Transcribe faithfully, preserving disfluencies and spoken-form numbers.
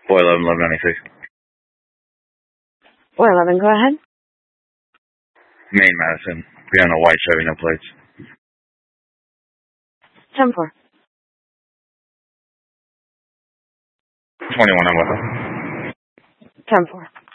four eleven, eleven ninety-six. four eleven, go ahead. Main Madison. Behind a white Chevy, no plates. ten four. twenty-one, I'm with them. ten four.